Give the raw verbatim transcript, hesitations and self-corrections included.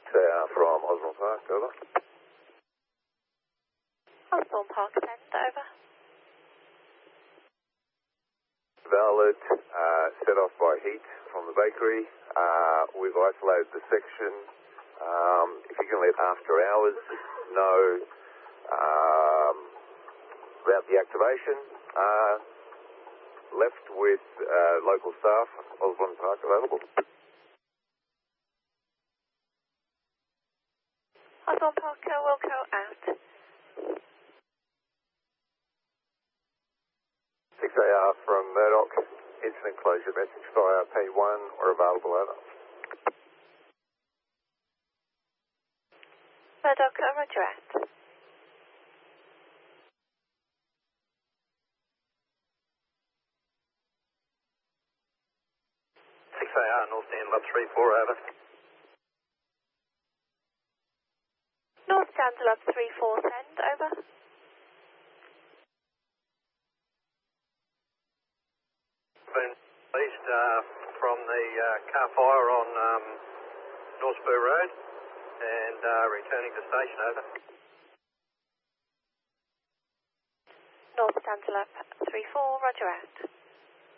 A R from Osborne Park, over. Osborne Park, send, over. Valid, uh, set off by heat from the bakery. Uh, we've isolated the section. Um, if you can let after hours know um, about the activation. Uh, left with uh, local staff, Osborne Park available. Osborne Park, Wilco out. six A R from Murdoch, incident closure message via P one, we're available, over. Murdoch, roger out. six A R, North Dandelop three four, over. North Dandelop three four, send, over. Been released uh, from the uh, car fire on um, North Spur Road and uh, returning to station, over. North Dandelop three four, roger out.